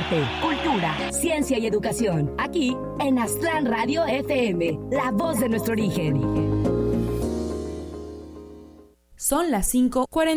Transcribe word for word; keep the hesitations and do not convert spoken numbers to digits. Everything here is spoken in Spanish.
arte, cultura, ciencia y educación. Aquí en Aztlán Radio F M, la voz de nuestro origen. Son las cinco cuarenta.